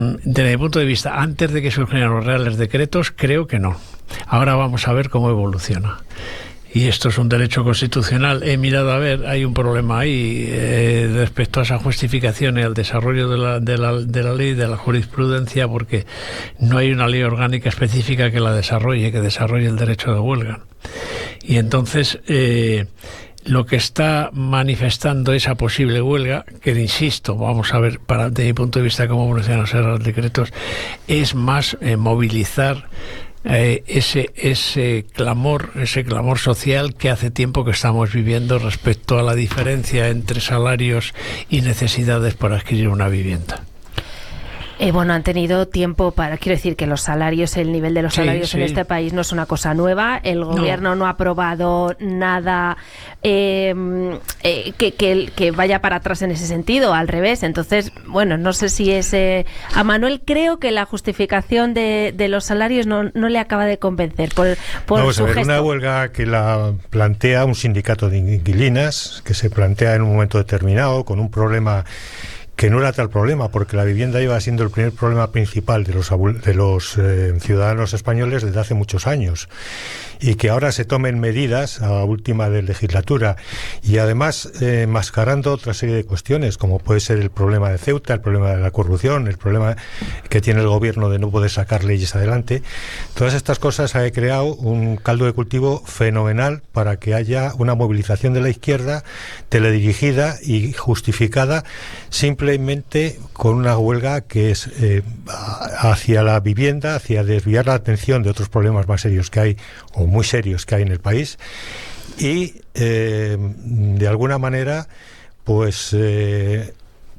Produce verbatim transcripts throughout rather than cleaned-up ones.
Desde mi punto de vista, antes de que surgieran los reales decretos, creo que no. Ahora vamos a ver cómo evoluciona. Y esto es un derecho constitucional. He mirado a ver, hay un problema ahí eh, respecto a esa justificación y al desarrollo de la, de, la, de la ley, de la jurisprudencia, porque no hay una ley orgánica específica que la desarrolle, que desarrolle el derecho de huelga. Y entonces, eh, lo que está manifestando esa posible huelga, que insisto, vamos a ver para, desde mi punto de vista cómo evolucionan los decretos, es más eh, movilizar Eh, ese ese clamor, ese clamor social que hace tiempo que estamos viviendo respecto a la diferencia entre salarios y necesidades para adquirir una vivienda. Eh, bueno, han tenido tiempo para, quiero decir que los salarios, el nivel de los sí, salarios sí. en este país no es una cosa nueva. El gobierno no, no ha aprobado nada eh, eh, que, que, que vaya para atrás en ese sentido, al revés. Entonces, bueno, no sé si es... Eh, a Manuel creo que la justificación de, de los salarios no, no le acaba de convencer por, por Vamos su a ver, gesto. una huelga que la plantea un sindicato de inquilinas, que se plantea en un momento determinado, con un problema que no era tal problema, porque la vivienda iba siendo el primer problema principal de los, de los eh, ciudadanos españoles desde hace muchos años, y que ahora se tomen medidas a última de legislatura, y además eh, mascarando otra serie de cuestiones, como puede ser el problema de Ceuta, el problema de la corrupción, el problema que tiene el gobierno de no poder sacar leyes adelante. Todas estas cosas han creado un caldo de cultivo fenomenal para que haya una movilización de la izquierda teledirigida y justificada simplemente con una huelga que es eh, hacia la vivienda, hacia desviar la atención de otros problemas más serios que hay, o muy serios que hay en el país, y eh, de alguna manera pues eh,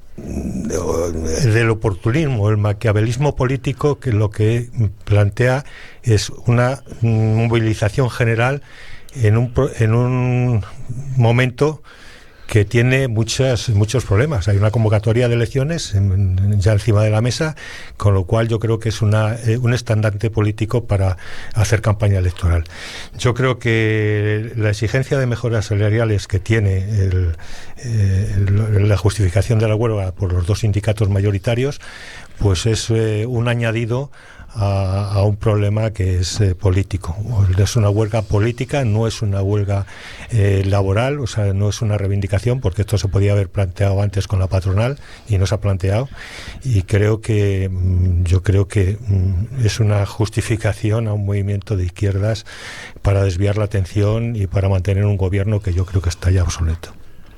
del oportunismo, el maquiavelismo político, que lo que plantea es una movilización general en un, en un momento que tiene muchas, muchos problemas. Hay una convocatoria de elecciones en, en, ya encima de la mesa, con lo cual yo creo que es una, eh, un estandarte político para hacer campaña electoral. Yo creo que la exigencia de mejoras salariales que tiene el, eh, el, la justificación de la huelga por los dos sindicatos mayoritarios, pues es eh, un añadido A, a un problema que es eh, político. Es una huelga política, no es una huelga eh, laboral, o sea, no es una reivindicación, porque esto se podía haber planteado antes con la patronal y no se ha planteado, y creo que yo creo que es una justificación a un movimiento de izquierdas para desviar la atención y para mantener un gobierno que yo creo que está ya obsoleto.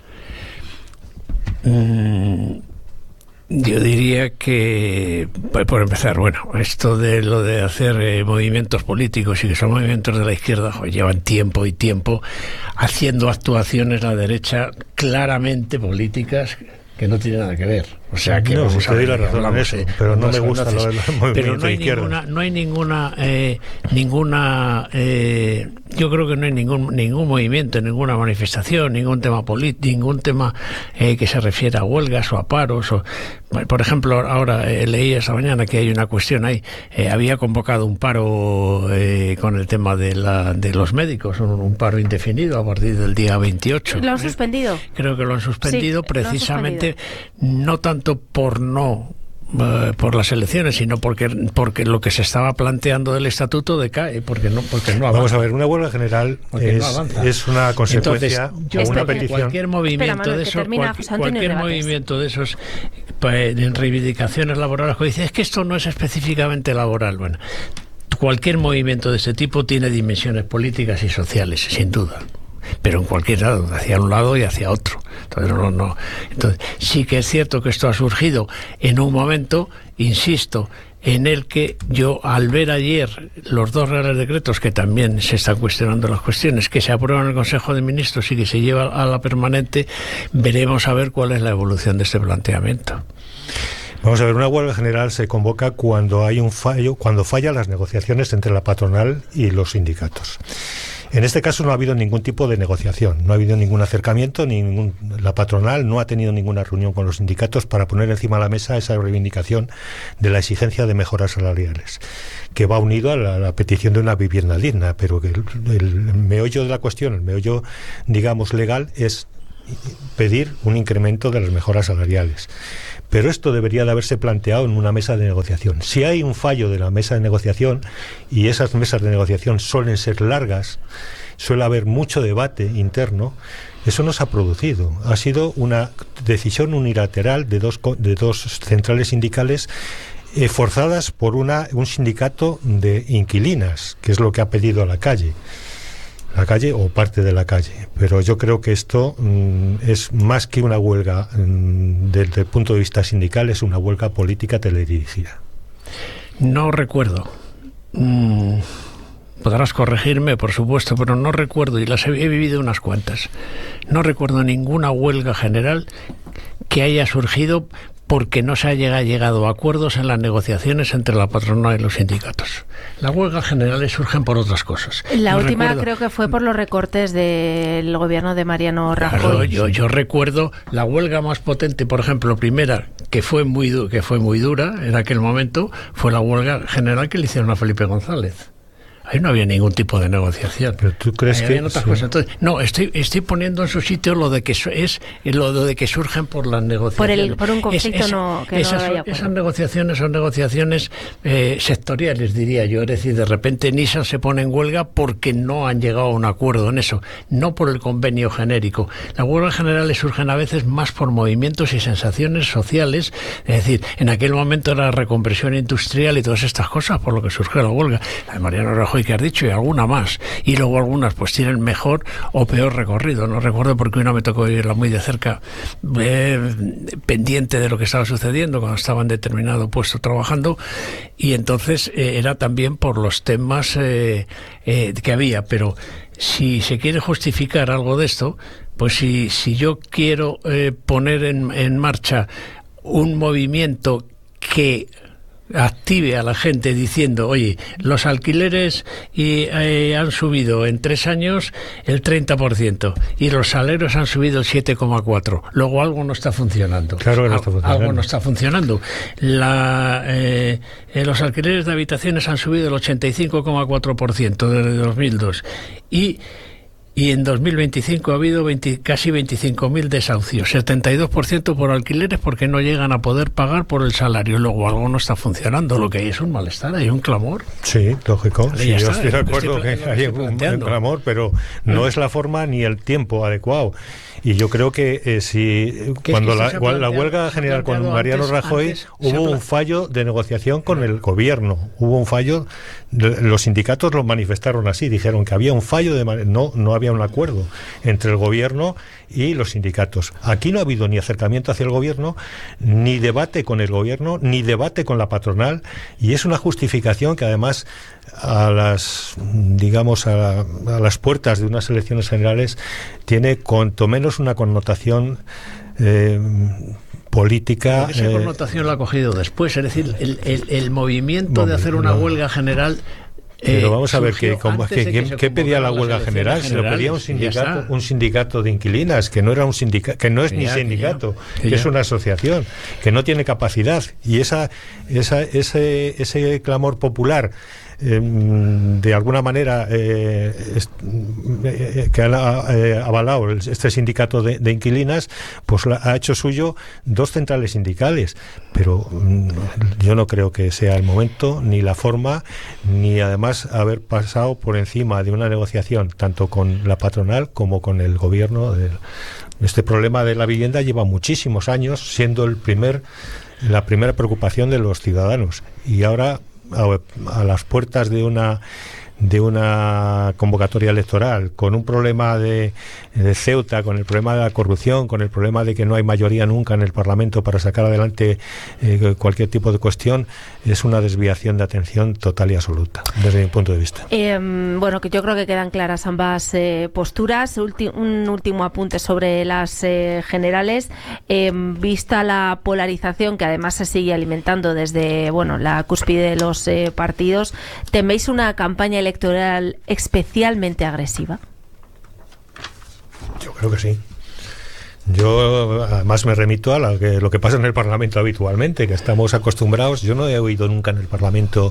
Mm. Yo diría que, por empezar, bueno, esto de lo de hacer eh, movimientos políticos y que son movimientos de la izquierda, jo, llevan tiempo y tiempo haciendo actuaciones la derecha claramente políticas que no tienen nada que ver. O sea que no, vamos si a ver, la razón hablamos, eso, eh, pero no me gusta lo del movimiento pero no hay de izquierda. ninguna, no hay ninguna, eh, ninguna, eh, yo creo que no hay ningún ningún movimiento, ninguna manifestación, ningún tema político, ningún tema eh, que se refiera a huelgas o a paros. O, por ejemplo, ahora eh, leí esta mañana que hay una cuestión ahí. Eh, había convocado un paro eh, con el tema de la de los médicos, un, un paro indefinido a partir del día veintiocho. ¿Lo han ¿eh? suspendido? Creo que lo han suspendido sí, precisamente, lo han suspendido. No tanto por no uh, por las elecciones, sino porque porque lo que se estaba planteando del estatuto decae, porque no porque no avanza. Vamos a ver, una huelga general es, no es una consecuencia. Entonces, yo o una espero, petición. Cualquier movimiento Espera, Manuel, de esos, termina, cual, cualquier movimiento de esos pues, en reivindicaciones laborales, que dice es que esto no es específicamente laboral. Bueno, cualquier movimiento de ese tipo tiene dimensiones políticas y sociales, sin duda, pero en cualquier lado, hacia un lado y hacia otro. Entonces, no, no. Entonces, sí que es cierto que esto ha surgido en un momento, insisto, en el que yo, al ver ayer los dos reales decretos, que también se están cuestionando las cuestiones, que se aprueban en el Consejo de Ministros y que se lleva a la permanente, veremos a ver cuál es la evolución de este planteamiento. Vamos a ver, una huelga general se convoca cuando hay un fallo, cuando fallan las negociaciones entre la patronal y los sindicatos. En este caso no ha habido ningún tipo de negociación, no ha habido ningún acercamiento, ningún, la patronal no ha tenido ninguna reunión con los sindicatos para poner encima de la mesa esa reivindicación de la exigencia de mejoras salariales, que va unido a la, a la petición de una vivienda digna, pero que el, el meollo de la cuestión, el meollo, digamos, legal, es pedir un incremento de las mejoras salariales. Pero esto debería de haberse planteado en una mesa de negociación. Si hay un fallo de la mesa de negociación, y esas mesas de negociación suelen ser largas, suele haber mucho debate interno, eso no se ha producido. Ha sido una decisión unilateral de dos, de dos centrales sindicales eh, forzadas por una, un sindicato de inquilinas, que es lo que ha pedido a la calle. La calle o parte de la calle. Pero yo creo que esto mmm, es más que una huelga mmm, desde el punto de vista sindical, es una huelga política teledirigida. No recuerdo. Mm, podrás corregirme, por supuesto, pero no recuerdo, y las he, he vivido unas cuantas, no recuerdo ninguna huelga general que haya surgido porque no se haya llegado a acuerdos en las negociaciones entre la patronal y los sindicatos. Las huelgas generales surgen por otras cosas. La no última recuerdo, creo que fue por los recortes del gobierno de Mariano Rajoy. Claro, yo, yo recuerdo la huelga más potente, por ejemplo, primera, que fue muy du- que fue muy dura en aquel momento, fue la huelga general que le hicieron a Felipe González. Ahí no había ningún tipo de negociación. Pero tú crees Ahí que habían otras sí. cosas. Entonces, no, estoy estoy poniendo en su sitio lo de que su- es lo de que surgen por las negociaciones. Por el por un conflicto Es- es- no que esas, no haya acuerdo. esas negociaciones son negociaciones eh, sectoriales, diría yo. Es decir, de repente Nissan se pone en huelga porque no han llegado a un acuerdo en eso, no por el convenio genérico. Las huelgas generales surgen a veces más por movimientos y sensaciones sociales. Es decir, en aquel momento era la reconversión industrial y todas estas cosas por lo que surgió la huelga. La de Mariano Rajoy que has dicho y alguna más, y luego algunas pues tienen mejor o peor recorrido. No recuerdo porque una me tocó vivirla muy de cerca, eh, pendiente de lo que estaba sucediendo cuando estaba en determinado puesto trabajando, y entonces eh, era también por los temas eh, eh, que había. Pero si se quiere justificar algo de esto, pues si, si yo quiero eh, poner en, en marcha un movimiento que active a la gente diciendo, oye, los alquileres y, eh, han subido en tres años el treinta por ciento y los salarios han subido el siete coma cuatro por ciento. Luego algo no está funcionando. Claro que no está funcionando. Algo no está funcionando. La, eh, eh, los alquileres de habitaciones han subido el ochenta y cinco coma cuatro por ciento desde dos mil dos. Y Y en dos mil veinticinco ha habido veinte, casi veinticinco mil desahucios, setenta y dos por ciento por alquileres porque no llegan a poder pagar por el salario. Luego algo no está funcionando, lo que hay es un malestar, hay un clamor. Sí, lógico. Vale, Sí, ya yo está, estoy de es lo que acuerdo estoy- que es lo que hay estoy un, un planteando. clamor, pero no es la forma ni el tiempo adecuado. Y yo creo que eh, si Que cuando es que la, se ha igual la planteado- huelga se ha general con planteado Mariano antes- Rajoy antes se ha hubo pla- un fallo de negociación con el gobierno, hubo un fallo, de- los sindicatos lo manifestaron así, dijeron que había un fallo de ma- no no había un acuerdo entre el gobierno y los sindicatos. Aquí no ha habido ni acercamiento hacia el gobierno, ni debate con el gobierno, ni debate con la patronal, y es una justificación que además a las digamos a, a las puertas de unas elecciones generales tiene cuanto menos una connotación eh, política. Esa eh, connotación la ha cogido después, es decir, el, el, el movimiento Hombre, de hacer una no. huelga general. Pero eh, vamos a ver, surgió que, como- antes que- de que que- se ¿qué pedía la convocaran las huelga elecciones general? Se lo pedía un generales, y ya sindicato, está. un sindicato de inquilinas, que no era un sindicato, que no es Que ni ya, que sindicato, ya, que, que es ya. una asociación, que no tiene capacidad. Y esa, esa, ese, ese clamor popular, eh, de alguna manera, eh, es- eh, que han eh, avalado el- este sindicato de, de inquilinas, pues la- ha hecho suyo dos centrales sindicales. Pero mm, yo no creo que sea el momento, ni la forma, ni además haber pasado por encima de una negociación, tanto con la patronal como con el gobierno. Del, este problema de la vivienda lleva muchísimos años siendo el primer, la primera preocupación de los ciudadanos. Y ahora, a, a las puertas de una de una convocatoria electoral, con un problema de, de Ceuta, con el problema de la corrupción, con el problema de que no hay mayoría nunca en el Parlamento para sacar adelante eh, cualquier tipo de cuestión, es una desviación de atención total y absoluta, desde mi punto de vista. Eh, bueno, que yo creo que quedan claras ambas eh, posturas. Ulti- un último apunte sobre las eh, generales. Eh, vista la polarización que además se sigue alimentando desde bueno la cúspide de los eh, partidos, ¿teméis una campaña electoral especialmente agresiva? Yo creo que sí. Yo además me remito a lo que, lo que pasa en el Parlamento habitualmente, que estamos acostumbrados. Yo no he oído nunca en el Parlamento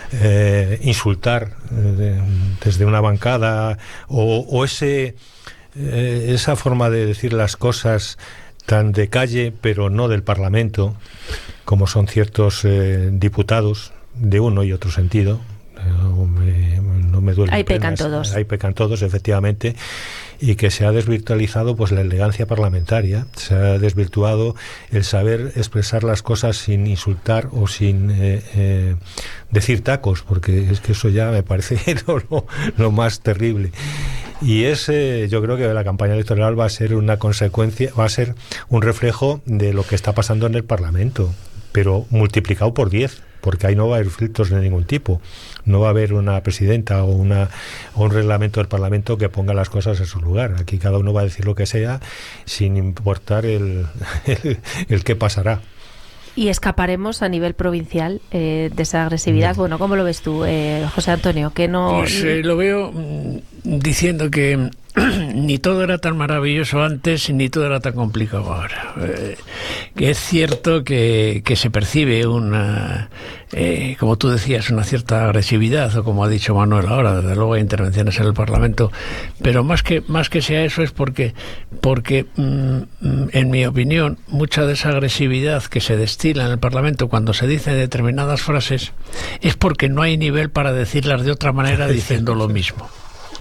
eh, insultar eh, de, desde una bancada o, o ese eh, esa forma de decir las cosas tan de calle, pero no del Parlamento, como son ciertos eh, diputados de uno y otro sentido. No me, no me duele. Ahí pecan todos. Ahí pecan todos, efectivamente. Y que se ha desvirtualizado pues la elegancia parlamentaria, se ha desvirtuado el saber expresar las cosas sin insultar o sin eh, eh, decir tacos, porque es que eso ya me parece lo, lo, lo más terrible. Y es, eh, yo creo que la campaña electoral va a ser una consecuencia, va a ser un reflejo de lo que está pasando en el Parlamento, pero multiplicado por diez, porque ahí no va a haber filtros de ningún tipo. No va a haber una presidenta o, una, o un reglamento del Parlamento que ponga las cosas en su lugar. Aquí cada uno va a decir lo que sea sin importar el, el, el qué pasará. ¿Y escaparemos a nivel provincial eh, de esa agresividad? No. Bueno, ¿cómo lo ves tú, eh, José Antonio? Que no... Pues eh, lo veo diciendo que ni todo era tan maravilloso antes ni todo era tan complicado ahora. Eh, que es cierto que, que se percibe una, eh, como tú decías, una cierta agresividad, o como ha dicho Manuel ahora, desde luego hay intervenciones en el Parlamento, pero más que, más que sea eso es porque, porque mm, en mi opinión, mucha de esa agresividad que se destila en el Parlamento cuando se dicen determinadas frases es porque no hay nivel para decirlas de otra manera diciendo lo mismo.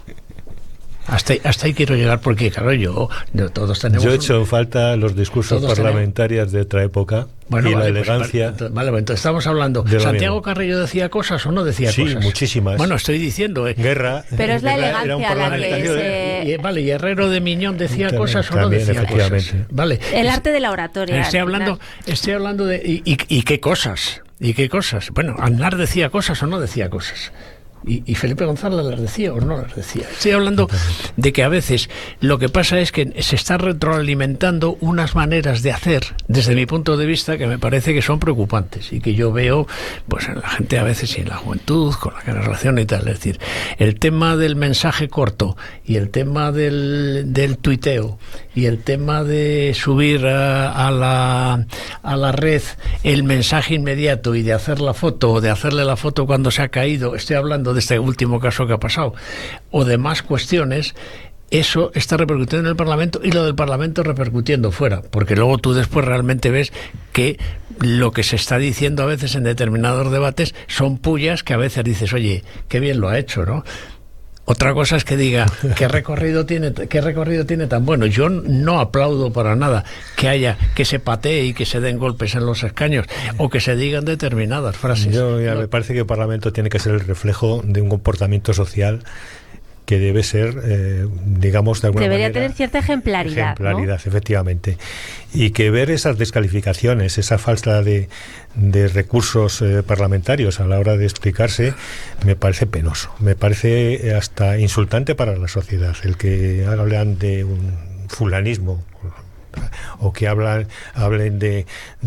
Hasta, hasta ahí quiero llegar porque, claro, yo, yo todos tenemos... Yo he hecho en falta los discursos parlamentarios tenemos... de otra época, bueno, y vale, la elegancia... Pues, vale, vale, entonces estamos hablando... ¿Santiago Carrillo decía cosas o no decía sí, cosas? Sí, muchísimas. Bueno, estoy diciendo... Eh, Guerra... Pero es la Guerra elegancia la que se... Y, y, vale, y Herrero de Miñón decía también, cosas o no también, decía cosas. Vale. El arte de la oratoria. Estoy hablando, estoy hablando de... Y, y, y qué cosas, y qué cosas. Bueno, Aznar decía cosas o no decía cosas. Y, y Felipe González las decía o no las decía. Estoy hablando de que a veces lo que pasa es que se está retroalimentando unas maneras de hacer, desde mi punto de vista, que me parece que son preocupantes y que yo veo pues en la gente a veces y en la juventud, con la que relaciona y tal. Es decir, el tema del mensaje corto y el tema del, del tuiteo y el tema de subir a, a, la, a la red el mensaje inmediato y de hacer la foto o de hacerle la foto cuando se ha caído, estoy hablando de este último caso que ha pasado, o de más cuestiones, eso está repercutiendo en el Parlamento y lo del Parlamento repercutiendo fuera, porque luego tú después realmente ves que lo que se está diciendo a veces en determinados debates son pullas que a veces dices, oye, qué bien lo ha hecho, ¿no? Otra cosa es que diga qué recorrido tiene, qué recorrido tiene tan bueno. Yo no aplaudo para nada que haya, que se patee y que se den golpes en los escaños o que se digan determinadas frases. Yo ya no. Me parece que el Parlamento tiene que ser el reflejo de un comportamiento social que debe ser, eh, digamos, de alguna Debería manera... tener cierta ejemplaridad, Ejemplaridad, ¿no? Efectivamente. Y que ver esas descalificaciones, esa falta de, de recursos eh, parlamentarios a la hora de explicarse, me parece penoso. Me parece hasta insultante para la sociedad. El que hablan de un fulanismo o que hablan hablen de,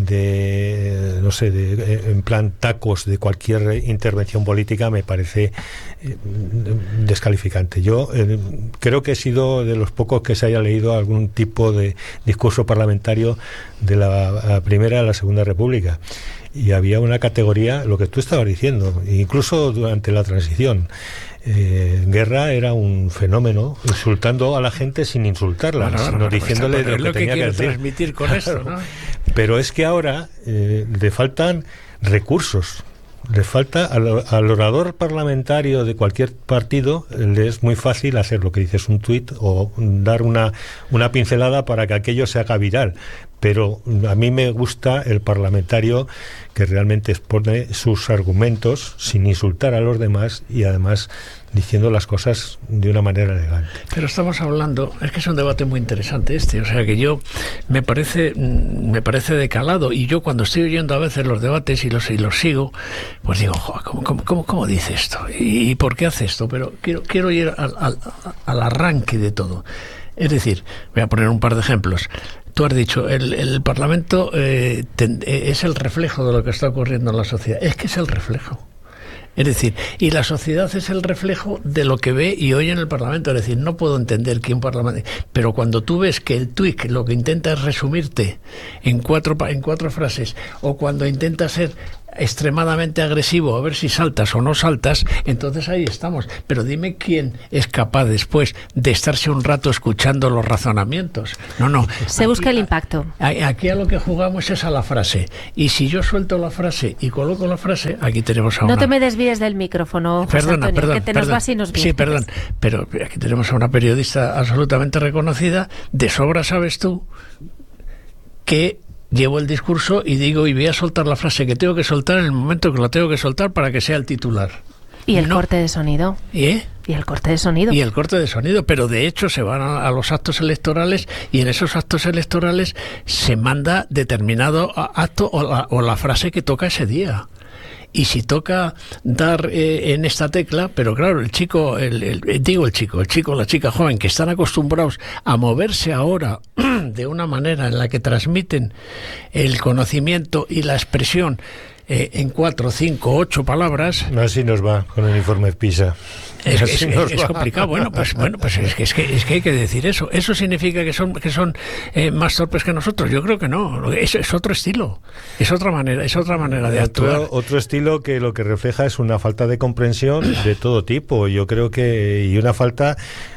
de no sé, de, en plan tacos de cualquier intervención política, me parece eh, descalificante. Yo eh, creo que he sido de los pocos que se haya leído algún tipo de discurso parlamentario de la, la Primera a la Segunda República, y había una categoría, lo que tú estabas diciendo, incluso durante la transición. Eh, Guerra era un fenómeno, insultando a la gente sin insultarla, bueno, sino bueno, diciéndole pues, lo que, que tenía que decir. Transmitir con eso, ¿no? Pero es que ahora eh, le faltan recursos. Le falta al, al orador parlamentario de cualquier partido, le es muy fácil hacer lo que dices, un tuit o dar una, una pincelada para que aquello se haga viral. Pero a mí me gusta el parlamentario que realmente expone sus argumentos sin insultar a los demás y además diciendo las cosas de una manera elegante. Pero estamos hablando, es que es un debate muy interesante este, o sea que yo me parece me parece de calado, y yo cuando estoy oyendo a veces los debates y los y los sigo, pues digo, ¿cómo, cómo, cómo, cómo dice esto? ¿Y, y por qué hace esto? Pero quiero, quiero ir al, al, al arranque de todo. Es decir, voy a poner un par de ejemplos. Tú has dicho, el, el Parlamento eh, ten, es el reflejo de lo que está ocurriendo en la sociedad. Es que es el reflejo. Es decir, y la sociedad es el reflejo de lo que ve y oye en el Parlamento. Es decir, no puedo entender que un Parlamento... Pero cuando tú ves que el tuit lo que intenta es resumirte en cuatro, en cuatro frases, o cuando intenta ser extremadamente agresivo, a ver si saltas o no saltas, entonces ahí estamos. Pero dime quién es capaz después de estarse un rato escuchando los razonamientos. No, no. Se busca el impacto. Aquí a lo que jugamos es a la frase. Y si yo suelto la frase y coloco la frase, aquí tenemos a una... No te me desvíes del micrófono, José perdona, Antonio, perdón, que te perdón. nos vas y nos vienes. Sí, perdón. Pero aquí tenemos a una periodista absolutamente reconocida. De sobra sabes tú que llevo el discurso y digo, y voy a soltar la frase que tengo que soltar en el momento que la tengo que soltar para que sea el titular. ¿Y el no. corte de sonido? ¿Eh? ¿Y el corte de sonido? Y el corte de sonido, pero de hecho se van a, a los actos electorales y en esos actos electorales se manda determinado acto o la, o la frase que toca ese día. Y si toca dar eh, en esta tecla, pero claro, el chico, el, el, digo el chico, el chico, la chica joven, que están acostumbrados a moverse ahora de una manera en la que transmiten el conocimiento y la expresión eh, en cuatro, cinco, ocho palabras. Así nos va con el informe PISA. Es, es, es, es complicado. Bueno, pues bueno, pues es que, es que es que hay que decir eso. ¿Eso significa que son que son eh, más torpes que nosotros? Yo creo que no. Es, es otro estilo. Es otra manera, es otra manera de actuar. Otro, otro estilo que lo que refleja es una falta de comprensión de todo tipo. Yo creo que y una falta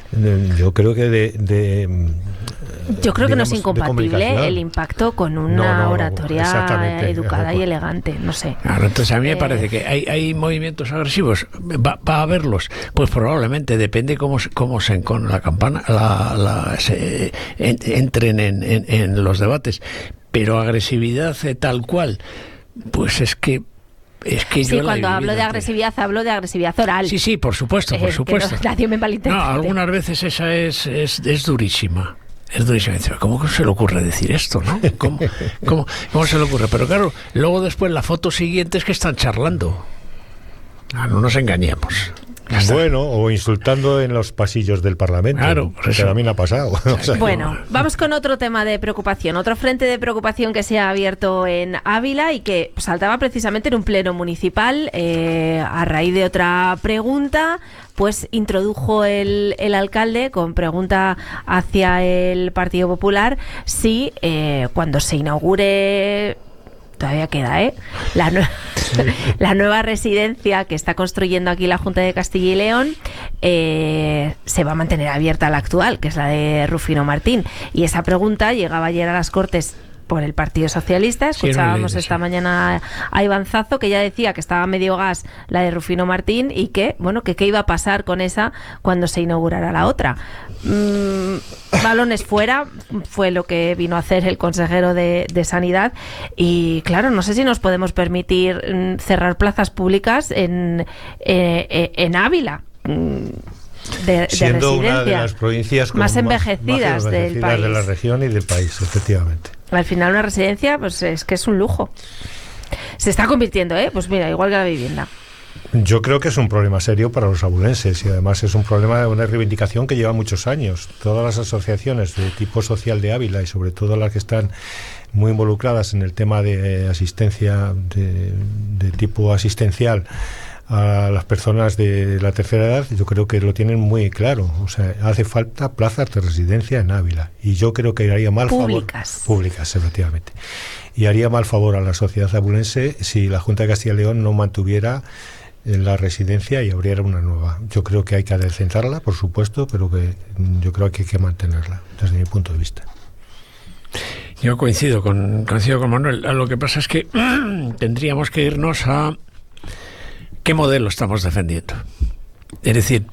yo creo que de, de yo creo digamos, que no es incompatible el impacto con una no, no, oratoria educada y elegante, no sé. Claro, entonces a mí me eh, parece que hay, hay movimientos agresivos, va, va a haberlos, pues probablemente depende cómo, cómo se con la campana, la, la, se, en, entren en, en, en los debates, pero agresividad tal cual, pues es que Es que sí, yo cuando hablo de agresividad, hablo de agresividad oral. Sí, sí, por supuesto, por eh, supuesto. No, nadie me malinterprete. No, algunas veces esa es, es, es durísima. Es durísima. ¿Cómo se le ocurre decir esto, no? ¿Cómo, cómo, ¿Cómo se le ocurre? Pero claro, luego después la foto siguiente es que están charlando. Ah, no nos engañemos. Bueno, o insultando en los pasillos del Parlamento. Claro, que también ha pasado. O sea, bueno, vamos con otro tema de preocupación, otro frente de preocupación que se ha abierto en Ávila y que saltaba precisamente en un pleno municipal eh, a raíz de otra pregunta. Pues introdujo el, el alcalde con pregunta hacia el Partido Popular si eh, cuando se inaugure, todavía queda, ¿eh? La, nue- la nueva residencia que está construyendo aquí la Junta de Castilla y León eh, se va a mantener abierta a la actual, que es la de Rufino Martín. Y esa pregunta llegaba ayer a las Cortes por el Partido Socialista. Escuchábamos sí, esta sí. mañana a Iván Zazo, que ya decía que estaba medio gas la de Rufino Martín y que, bueno, que qué iba a pasar con esa cuando se inaugurara la otra. Mm, balones fuera fue lo que vino a hacer el consejero de, de Sanidad y claro, no sé si nos podemos permitir mm, cerrar plazas públicas en, eh, eh, en Ávila. Mm, De, de siendo residencia, una de las provincias con más más envejecidas, más del envejecidas país. de la región y del país, efectivamente. Al final una residencia, pues es que es un lujo. Se está convirtiendo, ¿eh? Pues mira, igual que la vivienda. Yo creo que es un problema serio para los abulenses y además es un problema, una reivindicación que lleva muchos años. Todas las asociaciones de tipo social de Ávila y sobre todo las que están muy involucradas en el tema de asistencia de, de tipo asistencial a las personas de la tercera edad, yo creo que lo tienen muy claro. O sea, hace falta plazas de residencia en Ávila y yo creo que haría mal públicas. favor públicas, efectivamente, y haría mal favor a la sociedad abulense si la Junta de Castilla y León no mantuviera la residencia y abriera una nueva. Yo creo que hay que adecentarla, por supuesto, pero que yo creo que hay que mantenerla desde mi punto de vista. Yo coincido con coincido con Manuel. Lo que pasa es que tendríamos que irnos a ¿qué modelo estamos defendiendo? Es decir,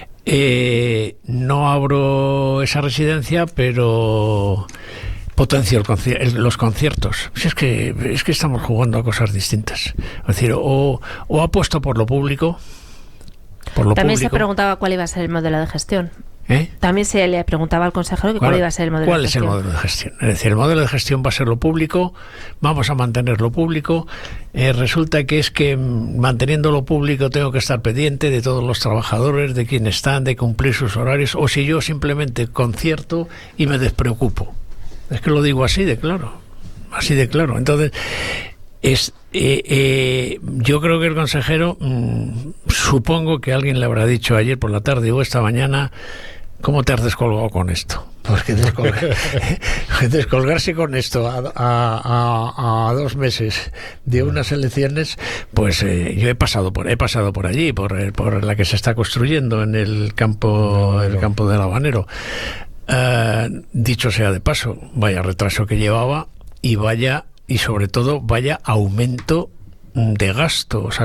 eh, no abro esa residencia, pero potencio el conci- el, los conciertos. Si es que es que estamos jugando a cosas distintas. Es decir, o, o apuesto por lo público, por lo También público. se preguntaba cuál iba a ser el modelo de gestión. ¿Eh? También se le preguntaba al consejero que cuál Claro, iba a ser el modelo ¿cuál de es el gestión. modelo de gestión? Es decir, el modelo de gestión va a ser lo público, vamos a mantener lo público. Eh, resulta que es que mm, manteniendo lo público tengo que estar pendiente de todos los trabajadores, de quienes están, de cumplir sus horarios, o si yo simplemente concierto y me despreocupo. Es que lo digo así de claro, así de claro. Entonces, es eh, eh, yo creo que el consejero, mmm, supongo que alguien le habrá dicho ayer por la tarde o esta mañana, ¿cómo te has descolgado con esto? Porque descolgar, descolgarse con esto a, a, a, a dos meses de unas elecciones, pues eh, yo he pasado por he pasado por allí, por, por la que se está construyendo en el campo, el campo del Habanero. Uh, dicho sea de paso, vaya retraso que llevaba y vaya y sobre todo vaya aumento de gasto. O sea,